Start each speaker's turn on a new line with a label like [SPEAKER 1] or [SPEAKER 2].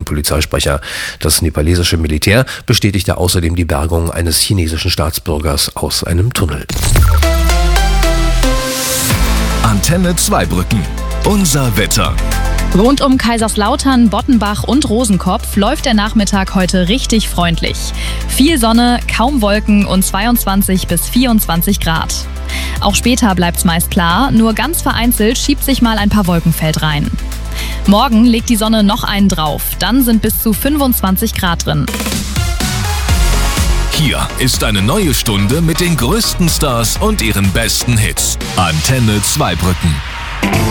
[SPEAKER 1] Polizeisprecher. Das nepalesische Militär bestätigte außerdem die Bergung eines chinesischen Staatsbürgers aus einem Tunnel.
[SPEAKER 2] Antenne Zweibrücken. Unser Wetter.
[SPEAKER 3] Rund um Kaiserslautern, Bottenbach und Rosenkopf läuft der Nachmittag heute richtig freundlich. Viel Sonne, kaum Wolken und 22 bis 24 Grad. Auch später bleibt's meist klar, nur ganz vereinzelt schiebt sich mal ein paar Wolkenfeld rein. Morgen legt die Sonne noch einen drauf, dann sind bis zu 25 Grad drin.
[SPEAKER 2] Hier ist eine neue Stunde mit den größten Stars und ihren besten Hits. Antenne Zweibrücken.